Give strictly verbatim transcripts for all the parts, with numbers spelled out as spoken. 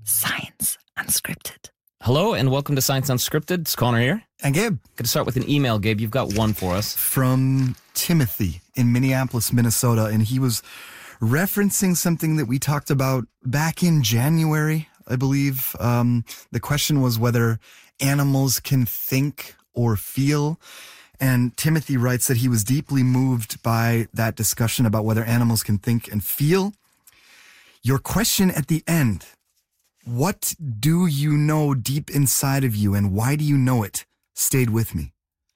Science Unscripted. Hello and welcome to Science Unscripted. It's Connor here. And Gabe. Going to start with an email, Gabe. You've got one for us. From Timothy in Minneapolis, Minnesota. And he was referencing something that we talked about back in January, I believe. Um, the question was whether animals can think or feel. And Timothy writes that he was deeply moved by that discussion about whether animals can think and feel. Your question at the end, what do you know deep inside of you and why do you know it, stayed with me.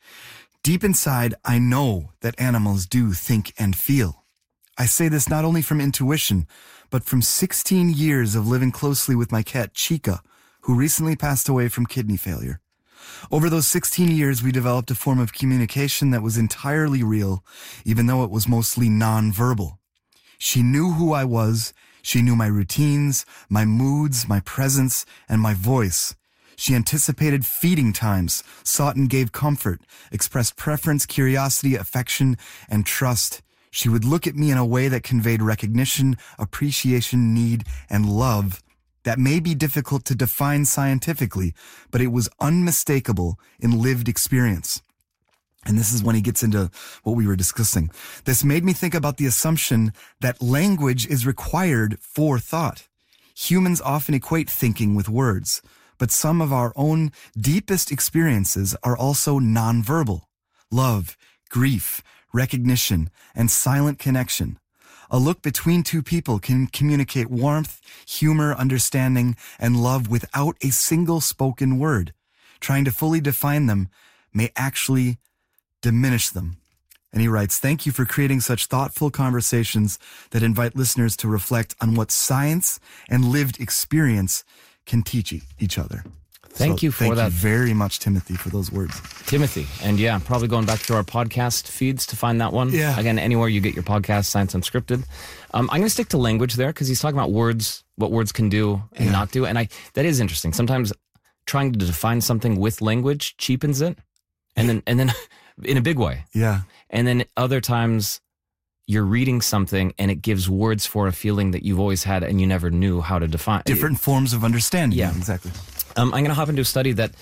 Deep inside, I know that animals do think and feel. I say this not only from intuition, but from sixteen years of living closely with my cat, Chica, who recently passed away from kidney failure. Over those sixteen years, we developed a form of communication that was entirely real, even though it was mostly nonverbal. She knew who I was. She knew my routines, my moods, my presence, and my voice. She anticipated feeding times, sought and gave comfort, expressed preference, curiosity, affection, and trust. She would look at me in a way that conveyed recognition, appreciation, need, and love that may be difficult to define scientifically, but it was unmistakable in lived experience. And this is when he gets into what we were discussing. This made me think about the assumption that language is required for thought. Humans often equate thinking with words, but some of our own deepest experiences are also nonverbal. Love, grief, recognition, and silent connection. A look between two people can communicate warmth, humor, understanding, and love without a single spoken word. Trying to fully define them may actually diminish them. And he writes, thank you for creating such thoughtful conversations that invite listeners to reflect on what science and lived experience can teach e- each other. Thank so you for thank that. Thank you very much, Timothy, for those words. Timothy. And yeah, probably going back to our podcast feeds to find that one. Yeah. Again, anywhere you get your podcast, Science Unscripted. Um, I'm going to stick to language there because he's talking about words, what words can do and Yeah. not do. And I that is interesting. Sometimes trying to define something with language cheapens it. And then, and then in a big way. Yeah. And then other times you're reading something and it gives words for a feeling that you've always had and you never knew how to define. Different forms of understanding. Yeah. Yeah, exactly. Um, I'm going to hop into a study that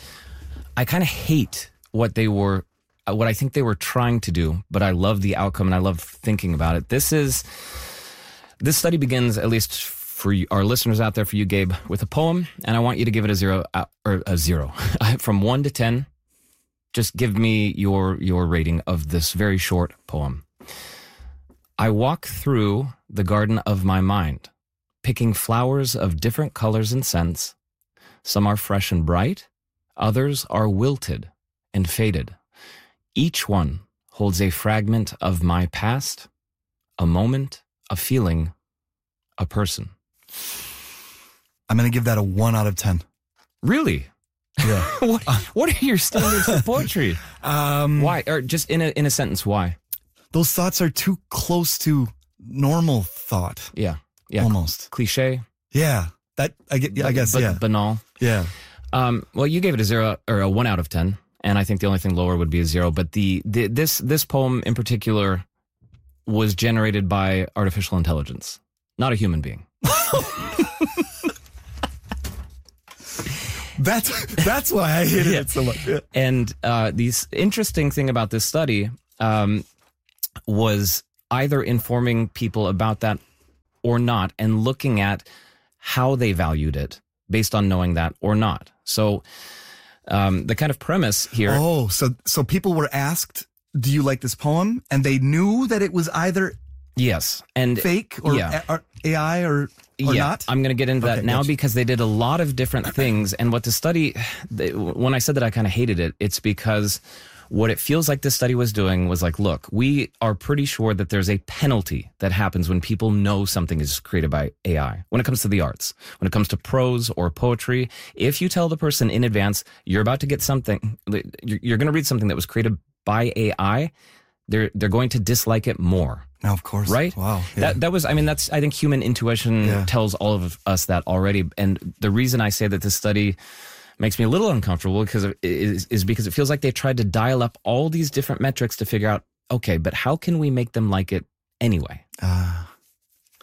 I kind of hate what they were, uh, what I think they were trying to do, but I love the outcome and I love thinking about it. This is, this study begins, at least for you, our listeners out there, for you, Gabe, with a poem, and I want you to give it a zero, uh, or a zero, from one to ten. Just give me your your rating of this very short poem. I walk through the garden of my mind, picking flowers of different colors and scents. Some are fresh and bright, others are wilted and faded. Each one holds a fragment of my past, a moment, a feeling, a person. I'm going to give that a one out of ten. Really? Yeah. what What are your standards of poetry? Um, Why? Or just in a in a sentence, why? Those thoughts are too close to normal thought. Yeah, yeah. Almost. Cliche. Yeah. That I get. Yeah, I guess. But yeah. banal. Yeah. Um, well, you gave it a zero or a one out of ten, and I think the only thing lower would be a zero. But the, the this this poem in particular was generated by artificial intelligence, not a human being. That's that's why I hated Yeah. it so much. Yeah. And uh, the s- interesting thing about this study um, was either informing people about that or not, and looking at how they valued it based on knowing that or not. So um, the kind of premise here. Oh, so so people were asked, "Do you like this poem?" And they knew that it was either Yes. And fake or, yeah. a, or A I or or yeah, not. I'm going to get into that Okay, now gotcha. because they did a lot of different things. And what the study, they, when I said that I kind of hated it, it's because what it feels like this study was doing was like, look, we are pretty sure that there's a penalty that happens when people know something is created by A I. When it comes to the arts, when it comes to prose or poetry, if you tell the person in advance, you're about to get something, you're, you're going to read something that was created by A I, they're they're going to dislike it more. Now, of course. Right? Wow. Yeah. That that was, I mean, that's, I think human intuition Yeah. tells all of us that already. And the reason I say that this study makes me a little uncomfortable because of, is, is because it feels like they tried to dial up all these different metrics to figure out, okay, but how can we make them like it anyway? Ah.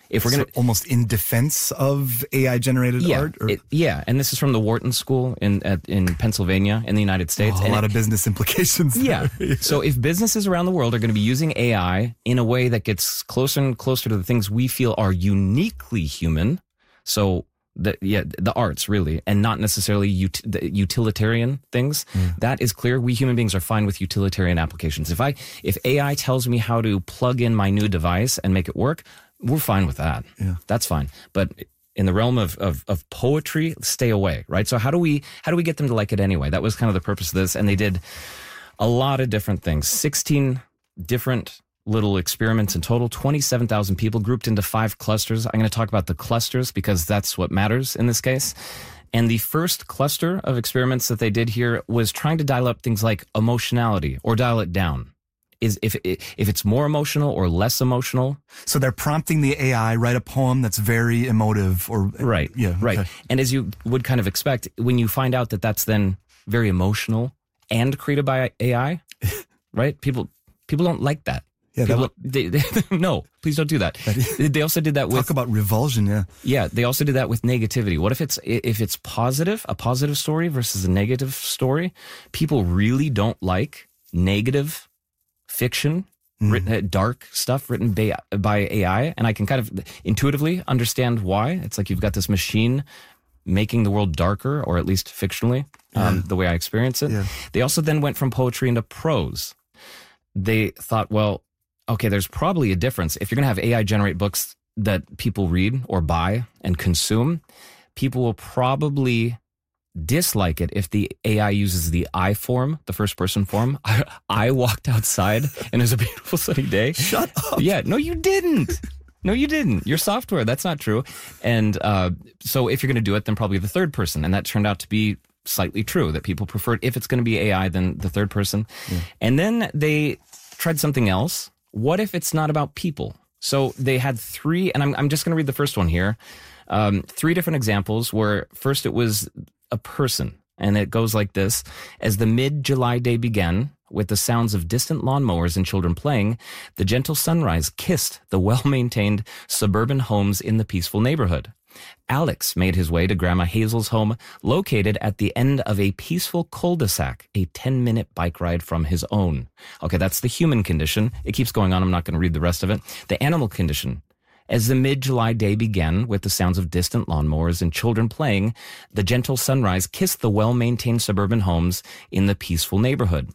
If we're So going to almost in defense of A I generated yeah, art? Or? it, yeah, and this is from the Wharton School in at, in Pennsylvania in the United States. Oh, a and lot it, of business implications. yeah. there. So if businesses around the world are going to be using A I in a way that gets closer and closer to the things we feel are uniquely human, so the yeah the arts really, and not necessarily ut- the utilitarian things, Mm. that is clear. We human beings are fine with utilitarian applications. If I if A I tells me how to plug in my new device and make it work, we're fine with that. Yeah. That's fine. But in the realm of, of, of poetry, stay away, right? So how do we how do we get them to like it anyway? That was kind of the purpose of this. And they did a lot of different things. sixteen different little experiments in total, twenty-seven thousand people grouped into five clusters. I'm going to talk about the clusters because that's what matters in this case. And the first cluster of experiments that they did here was trying to dial up things like emotionality or dial it down. Is if if it's more emotional or less emotional. So they're prompting the A I write a poem that's very emotive, or Right. Yeah. Right. okay. And as you would kind of expect, when you find out that that's then very emotional and created by A I, right? People people don't like that. Yeah, that People, would- they, they, no, please don't do that. They also did that with Talk about revulsion. Yeah. yeah. They also did that with negativity. What if it's if it's positive, a positive story versus a negative story? People really don't like negative fiction, written, uh, dark stuff written by, by A I, and I can kind of intuitively understand why. It's like you've got this machine making the world darker, or at least fictionally, um, the way I experience it. Yeah. They also then went from poetry into prose. They thought, well, okay, there's probably a difference. If you're going to have A I generate books that people read or buy and consume, people will probably dislike it if the A I uses the I form, the first person form. I, I walked outside and it was a beautiful sunny day. Shut up. Yeah, no, you didn't. No, you didn't. Your software, that's not true. And uh, so if you're going to do it, then probably the third person. And that turned out to be slightly true, that people preferred, if it's going to be A I, then the third person. Yeah. And then they tried something else. What if it's not about people? So they had three, and I'm, I'm just going to read the first one here. Um, three different examples where first it was a person, and it goes like this. As the mid-July day began, with the sounds of distant lawnmowers and children playing, the gentle sunrise kissed the well-maintained suburban homes in the peaceful neighborhood. Alex made his way to Grandma Hazel's home, located at the end of a peaceful cul-de-sac, a ten-minute bike ride from his own. Okay, that's the human condition. It keeps going on. I'm not going to read the rest of it. The animal condition. As the mid-July day began with the sounds of distant lawnmowers and children playing, the gentle sunrise kissed the well-maintained suburban homes in the peaceful neighborhood.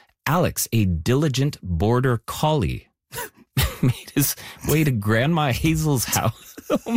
Alex, a diligent border collie, made his way to Grandma Hazel's house.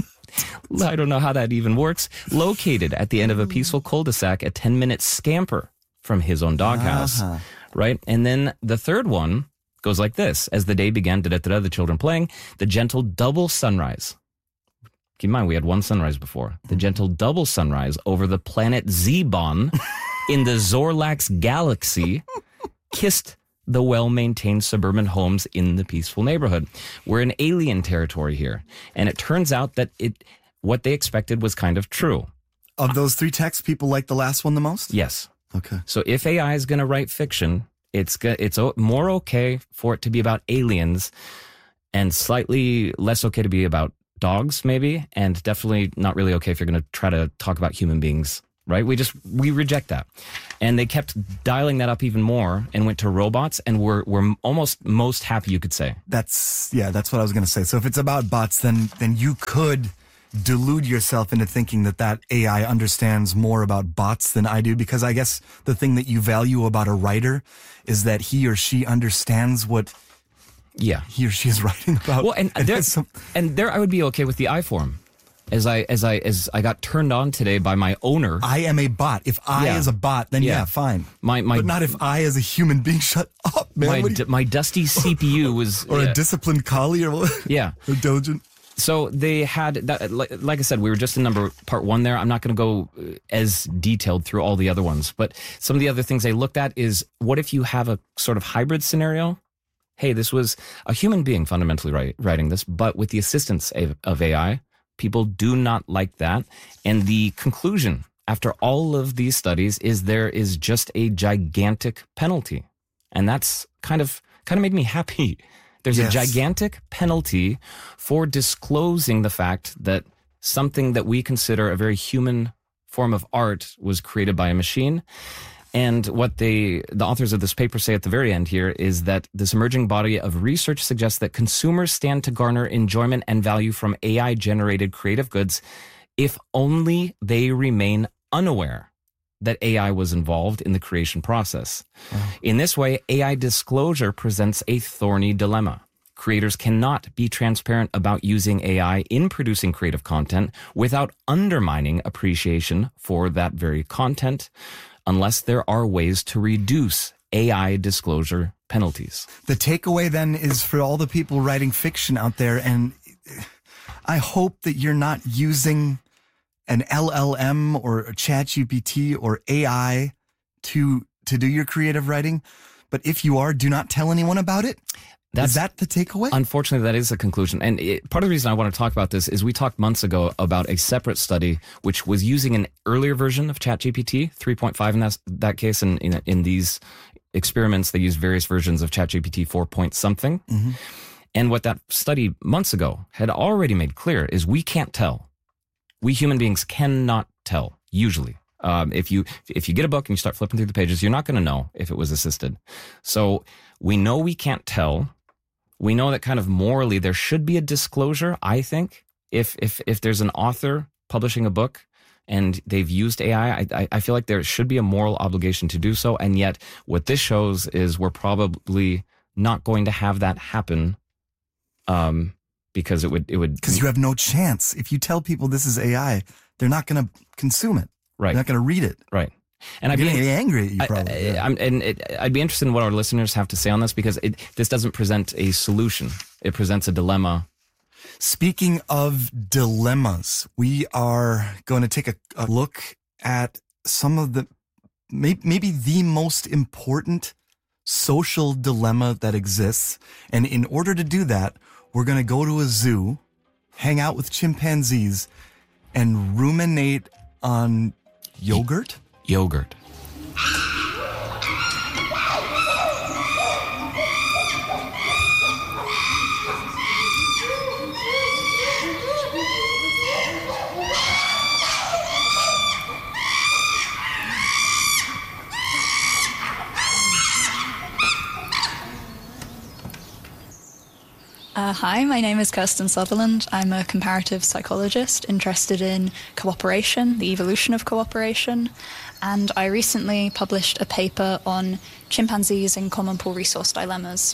I don't know how that even works. Located at the end of a peaceful cul-de-sac, a ten-minute scamper from his own doghouse. Uh-huh. Right? And then the third one goes like this. As the day began, da-da-da-da, the children playing, the gentle double sunrise. Keep in mind, we had one sunrise before. The gentle double sunrise over the planet Zebon in the Zorlax galaxy kissed the well-maintained suburban homes in the peaceful neighborhood. We're in alien territory here. And it turns out that it what they expected was kind of true. Of those three texts, people like the last one the most? Yes. Okay. So if A I is going to write fiction, it's go- it's more okay for it to be about aliens and slightly less okay to be about dogs, maybe, and definitely not really okay if you're going to try to talk about human beings. Right? We just, we reject that. And they kept dialing that up even more and went to robots, and we're, we're almost most happy, you could say. That's, yeah, that's what I was going to say. So if it's about bots, then, then you could delude yourself into thinking that that A I understands more about bots than I do, because I guess the thing that you value about a writer is that he or she understands what yeah. he or she is writing about. Well, and, and there, some, and there I would be okay with the I form. As I as I as I got turned on today by my owner. I am a bot. If I yeah. is a bot, then yeah, yeah fine. My, my, but not if I as a human being. Shut up, man. My, you, my dusty C P U was or yeah. a disciplined collie or what? Yeah, or diligent. So they had that. Like, like I said, we were just in number part one there. I'm not going to go as detailed through all the other ones, but some of the other things they looked at is what if you have a sort of hybrid scenario. Hey, this was a human being fundamentally write, writing this, but with the assistance of, of A I. People do not like that. And the conclusion after all of these studies is there is just a gigantic penalty. And that's kind of kind of made me happy There's Yes. a gigantic penalty for disclosing the fact that something that we consider a very human form of art was created by a machine. And what they, the authors of this paper say at the very end here is that this emerging body of research suggests that consumers stand to garner enjoyment and value from A I-generated creative goods if only they remain unaware that A I was involved in the creation process. Wow. In this way, A I disclosure presents a thorny dilemma. Creators cannot be transparent about using A I in producing creative content without undermining appreciation for that very content, unless there are ways to reduce A I disclosure penalties. The takeaway then is for all the people writing fiction out there, and I hope that you're not using an L L M or a ChatGPT or A I to to do your creative writing. But if you are, do not tell anyone about it. That's, is that the takeaway? Unfortunately, that is the conclusion. And it, part of the reason I want to talk about this is we talked months ago about a separate study which was using an earlier version of ChatGPT, three point five in that, that case. And in, in these experiments, they used various versions of ChatGPT four point something. Mm-hmm. And what that study months ago had already made clear is we can't tell. We human beings cannot tell, usually. Um, if you if you get a book and you start flipping through the pages, you're not going to know if it was assisted. So we know we can't tell. We know that kind of morally there should be a disclosure, I think, if if if there's an author publishing a book and they've used A I, I, I feel like there should be a moral obligation to do so. And yet what this shows is we're probably not going to have that happen um, because it would... it would Because you have no chance. If you tell people this is A I, they're not going to consume it. Right. They're not going to read it. Right. And I'd be be angry at you, probably. I, I, yeah. I'm, and it, I'd be interested in what our listeners have to say on this, because it, this doesn't present a solution. It presents a dilemma. Speaking of dilemmas, we are going to take a, a look at some of the, maybe, maybe the most important social dilemma that exists. And in order to do that, we're going to go to a zoo, hang out with chimpanzees, and ruminate on yogurt? Yogurt. Uh, hi, my name is Kirsten Sutherland. I'm a comparative psychologist interested in cooperation, the evolution of cooperation, and I recently published a paper on chimpanzees in common pool resource dilemmas.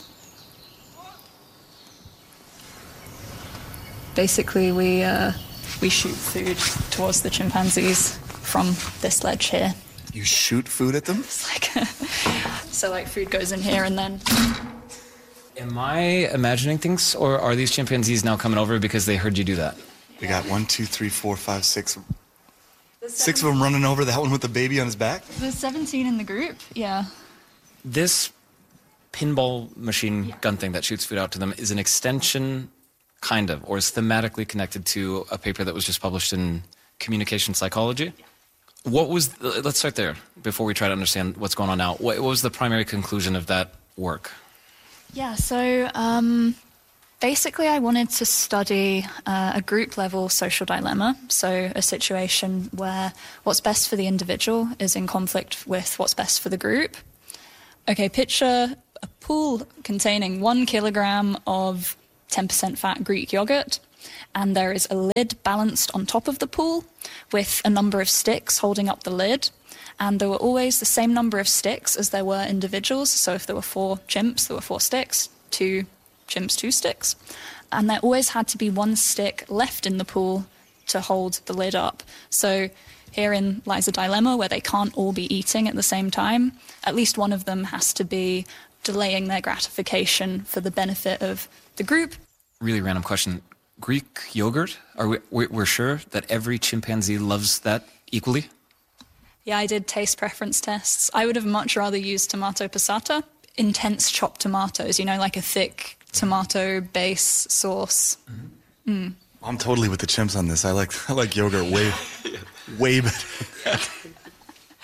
Basically, we uh, we shoot food towards the chimpanzees from this ledge here. You shoot food at them? It's like so, like food goes in here and then. Am I imagining things, or are these chimpanzees now coming over because they heard you do that? We got one, two, three, four, five, six. Six of them running over, that one with the baby on his back? There's seventeen in the group, yeah. This pinball machine yeah. gun thing that shoots food out to them is an extension, kind of, or is thematically connected to a paper that was just published in Communication Psychology. Yeah. What was, the, let's start there before we try to understand what's going on now. What, what was the primary conclusion of that work? Yeah, so um, basically I wanted to study uh, a group-level social dilemma, so a situation where what's best for the individual is in conflict with what's best for the group. Okay, picture a pool containing one kilogram of ten percent fat Greek yogurt, and there is a lid balanced on top of the pool with a number of sticks holding up the lid. And there were always the same number of sticks as there were individuals. So if there were four chimps, there were four sticks, two chimps, two sticks. And there always had to be one stick left in the pool to hold the lid up. So herein lies a dilemma where they can't all be eating at the same time. At least one of them has to be delaying their gratification for the benefit of the group. Really random question. Greek yogurt? Are we, we're sure that every chimpanzee loves that equally? Yeah, I did taste preference tests. I would have much rather used tomato passata, intense chopped tomatoes, you know, like a thick tomato base sauce. Mm-hmm. Mm. I'm totally with the chimps on this. I like I like yogurt way, way better.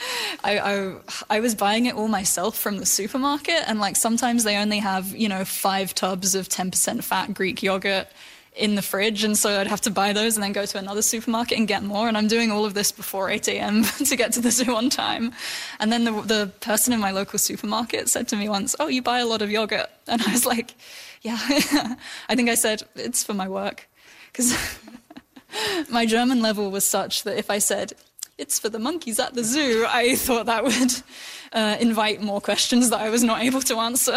I, I I was buying it all myself from the supermarket, and like sometimes they only have, you know, five tubs of ten percent fat Greek yogurt in the fridge, and so I'd have to buy those and then go to another supermarket and get more, and I'm doing all of this before eight a.m. to get to the zoo on time. And then the, the person in my local supermarket said to me once, "Oh, you buy a lot of yogurt?" And I was like, yeah. I think I said, "It's for my work," because my German level was such that if I said, "It's for the monkeys at the zoo," I thought that would uh, invite more questions that I was not able to answer.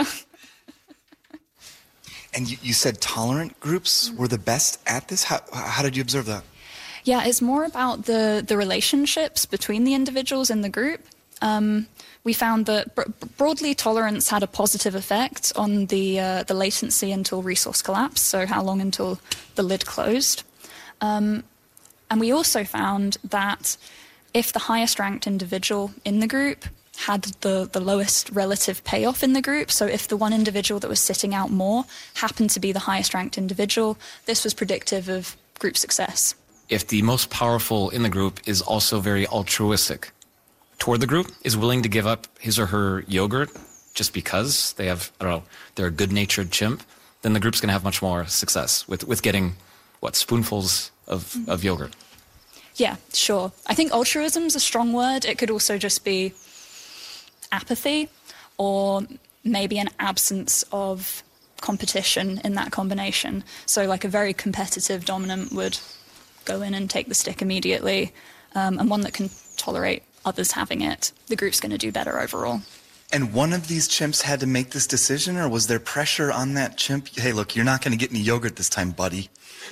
And you, you said tolerant groups were the best at this? How, how did you observe that? Yeah, it's more about the, the relationships between the individuals in the group. Um, we found that bro- broadly tolerance had a positive effect on the uh, the latency until resource collapse, so how long until the lid closed. Um, and we also found that if the highest ranked individual in the group had the, the lowest relative payoff in the group, so if the one individual that was sitting out more happened to be the highest ranked individual, this was predictive of group success. If the most powerful in the group is also very altruistic toward the group, is willing to give up his or her yogurt just because they have, I don't know, they're a good-natured chimp, then the group's going to have much more success with, with getting, what, spoonfuls of, mm-hmm. of yogurt. Yeah, sure. I think altruism's a strong word. It could also just be apathy, or maybe an absence of competition in that combination. So like a very competitive dominant would go in and take the stick immediately, um, and one that can tolerate others having it, the group's going to do better overall. And one of these chimps had to make this decision, or was there pressure on that chimp? Hey, look, you're not going to get any yogurt this time, buddy.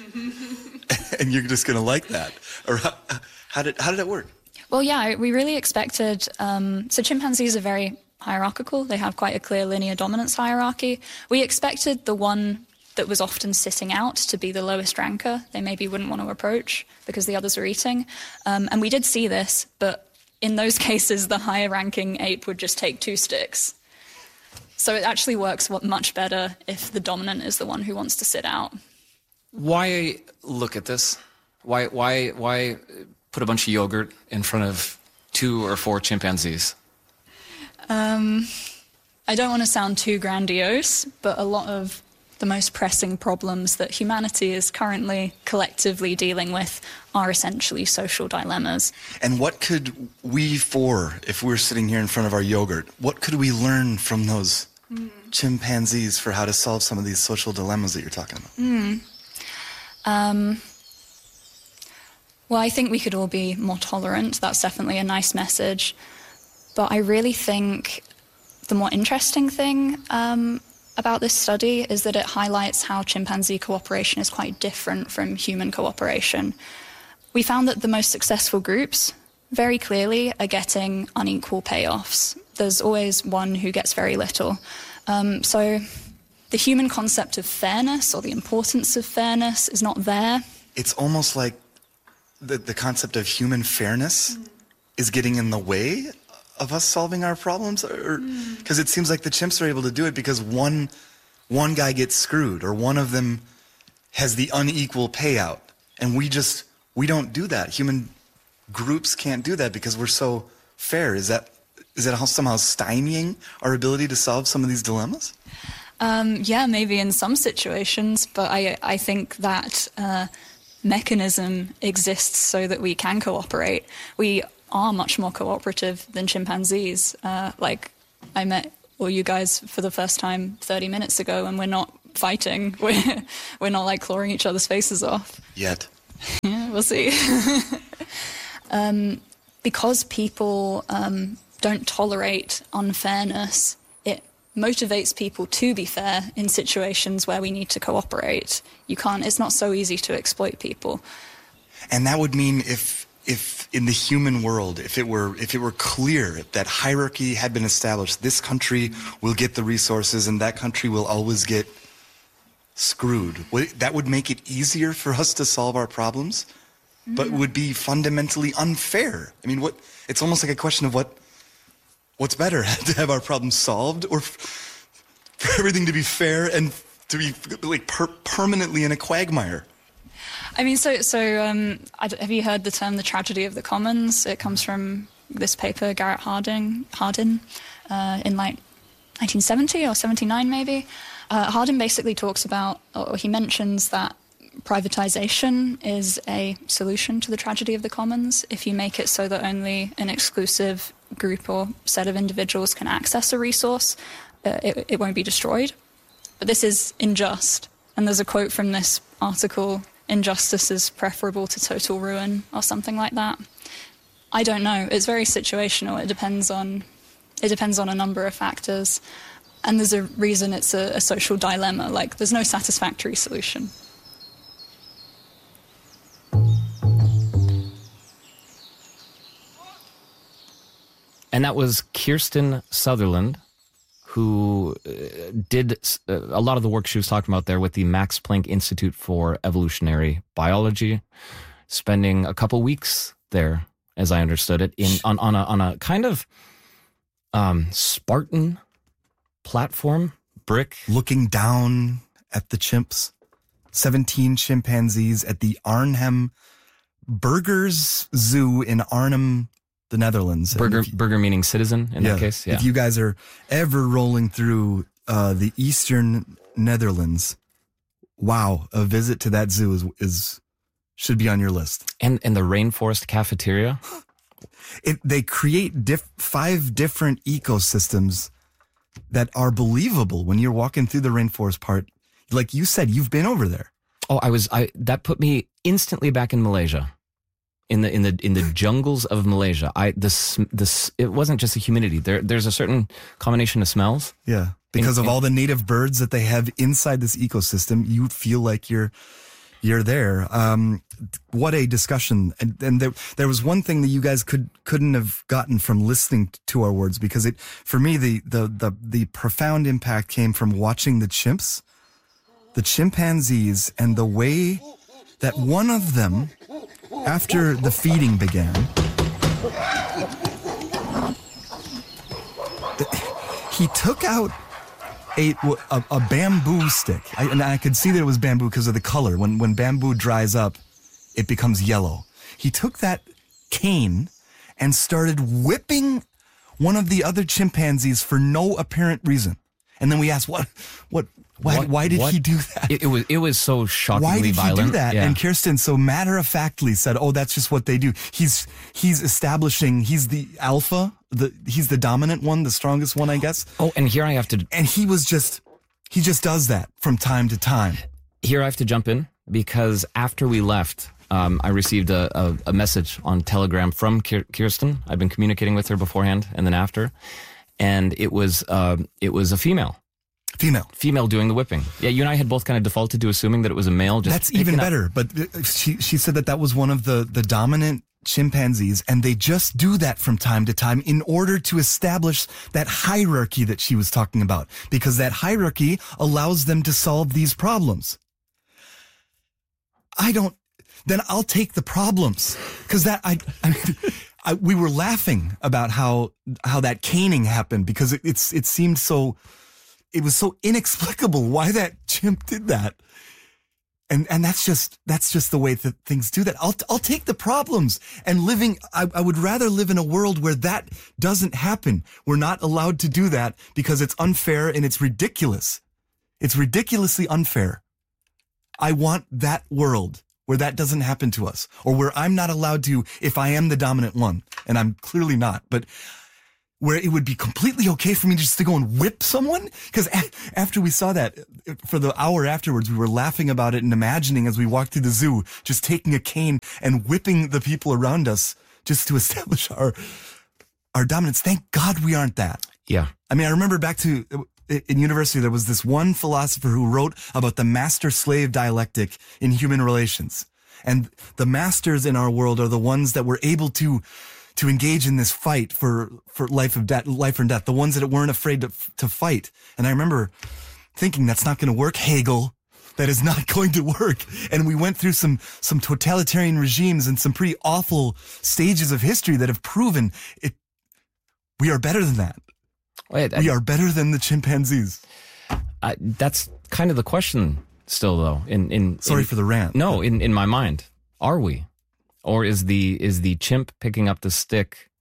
And you're just going to like that. Or how, how did how did it work? Well, yeah, we really expected... Um, so chimpanzees are very hierarchical. They have quite a clear linear dominance hierarchy. We expected the one that was often sitting out to be the lowest ranker. They maybe wouldn't want to approach because the others are eating. Um, and we did see this, but in those cases, the higher ranking ape would just take two sticks. So it actually works much better if the dominant is the one who wants to sit out. Why look at this? Why, why, why put a bunch of yogurt in front of two or four chimpanzees? Um, I don't want to sound too grandiose, but a lot of the most pressing problems that humanity is currently collectively dealing with are essentially social dilemmas. And what could we four, if we were sitting here in front of our yogurt, what could we learn from those mm. chimpanzees for how to solve some of these social dilemmas that you're talking about? Mm. Um, well, I think we could all be more tolerant. That's definitely a nice message. But I really think the more interesting thing um, about this study is that it highlights how chimpanzee cooperation is quite different from human cooperation. We found that the most successful groups very clearly are getting unequal payoffs. There's always one who gets very little. Um, so the human concept of fairness or the importance of fairness is not there. It's almost like the, the concept of human fairness mm. is getting in the way of us solving our problems, or because mm. it seems like the chimps are able to do it because one one guy gets screwed, or one of them has the unequal payout, and we just we don't do that. Human groups can't do that because we're so fair. Is that is that somehow stymieing our ability to solve some of these dilemmas? Um, yeah, maybe in some situations, but I I think that uh, mechanism exists so that we can cooperate. We are much more cooperative than chimpanzees. Uh, like, I met all you guys for the first time thirty minutes ago, and we're not fighting. We're, we're not, like, clawing each other's faces off. Yet. Yeah, we'll see. um, because people um, don't tolerate unfairness, it motivates people to be fair in situations where we need to cooperate. You can't, it's not so easy to exploit people. And that would mean if if in the human world, if it were if it were clear that hierarchy had been established, this country will get the resources and that country will always get screwed, that would make it easier for us to solve our problems, mm. but would be fundamentally unfair. I mean, what it's almost like a question of what what's better, to have our problems solved, or for everything to be fair and to be like per permanently in a quagmire. I mean, so, so um, have you heard the term the tragedy of the commons? It comes from this paper, Garrett Harding, Hardin, uh, in like nineteen seventy or seventy-nine maybe. Uh, Hardin basically talks about, or he mentions that privatization is a solution to the tragedy of the commons. If you make it so that only an exclusive group or set of individuals can access a resource, uh, it, it won't be destroyed. But this is unjust. And there's a quote from this article, "Injustice is preferable to total ruin," or something like that. I don't know. It's very situational. It depends on, it depends on a number of factors. And there's a reason it's a, a social dilemma. Like, there's no satisfactory solution. And that was Kirsten Sutherland, who uh, did uh, a lot of the work she was talking about there with the Max Planck Institute for Evolutionary Biology, spending a couple weeks there, as I understood it, in on, on, a, on a kind of um, Spartan platform, brick. Looking down at the chimps, seventeen chimpanzees at the Arnhem Burgers Zoo in Arnhem, the Netherlands. Burger, if, burger meaning citizen in yeah, that case. Yeah. If you guys are ever rolling through uh, the Eastern Netherlands, wow, a visit to that zoo is, is should be on your list. And and the rainforest cafeteria. It, they create diff, five different ecosystems that are believable when you're walking through the rainforest part. Like you said, you've been over there. Oh, I was. I that put me instantly back in Malaysia. In the in the in the jungles of Malaysia, I this this it wasn't just the humidity. There there's a certain combination of smells. Yeah, because in, of in, all the native birds that they have inside this ecosystem, you feel like you're you're there. Um, what a discussion! And, and there there was one thing that you guys could couldn't have gotten from listening to our words, because it for me the the the the profound impact came from watching the chimps, the chimpanzees, and the way that one of them, after the feeding began, he took out a, a, a bamboo stick. I, and I could see that it was bamboo because of the color. When, when bamboo dries up, it becomes yellow. He took that cane and started whipping one of the other chimpanzees for no apparent reason. And then we asked, what, what, why, What- why did what- he do that? It, it was it was so shockingly Why did violent. he do that? Yeah. And Kirsten so matter-of-factly said, oh, that's just what they do. He's he's establishing, he's the alpha, the he's the dominant one, the strongest one, I guess. oh, and here I have to And he was just, he just does that from time to time. here I have to jump in, because after we left, um, I received a, a, a message on Telegram from Kir- Kirsten. I've been communicating with her beforehand and then after, and it was uh, it was a female. Female. Female doing the whipping. Yeah, you and I had both kind of defaulted to assuming that it was a male. Just That's even picking up- better. But uh, she she said that that was one of the, the dominant chimpanzees, and they just do that from time to time in order to establish that hierarchy that she was talking about, because that hierarchy allows them to solve these problems. I don't, then I'll take the problems, because that, I, I mean, I, we were laughing about how, how that caning happened, because it, it's, it seemed so, it was so inexplicable why that chimp did that. And, and that's just, that's just the way that things do that. I'll, I'll take the problems. And living, I, I would rather live in a world where that doesn't happen. We're not allowed to do that because it's unfair and it's ridiculous. It's ridiculously unfair. I want that world where that doesn't happen to us, or where I'm not allowed to, if I am the dominant one, and I'm clearly not, but where it would be completely okay for me just to go and whip someone. Because a- after we saw that, for the hour afterwards, we were laughing about it and imagining as we walked through the zoo, just taking a cane and whipping the people around us just to establish our, our dominance. Thank God we aren't that. Yeah. I mean, I remember back to, in university, there was this one philosopher who wrote about the master-slave dialectic in human relations. And the masters in our world are the ones that were able to to engage in this fight for, for life of death, life and death, the ones that weren't afraid to, to fight. And I remember thinking, that's not going to work, Hegel. That is not going to work. And we went through some, some totalitarian regimes and some pretty awful stages of history that have proven it. We are better than that. Wait, We I- are better than the chimpanzees. I, that's kind of the question still, though. In in Sorry in- for the rant. No, in, in my mind, are we, or is the is the chimp picking up the stick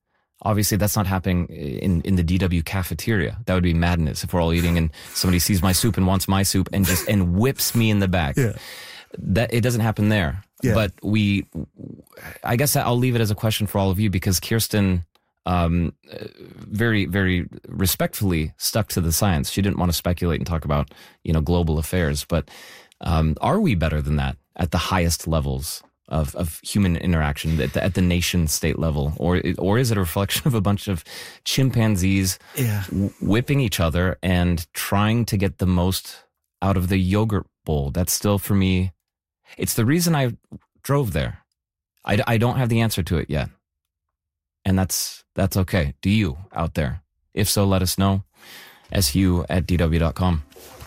Obviously, that's not happening in, in the D W cafeteria. That would be madness if we're all eating and somebody sees my soup and wants my soup and just and whips me in the back. Yeah. That it doesn't happen there. Yeah. But we, I guess I'll leave it as a question for all of you, because Kirsten um, very, very respectfully stuck to the science. She didn't want to speculate and talk about, you know, global affairs. But um, are we better than that at the highest levels of, of human interaction at the, at the nation state level, or or is it a reflection of a bunch of chimpanzees Yeah. w- whipping each other and trying to get the most out of the yogurt bowl? That's still, for me, it's the reason I drove there. I, I don't have the answer to it yet, and that's that's okay. Do you out there? If so, let us know. S U at D W dot com.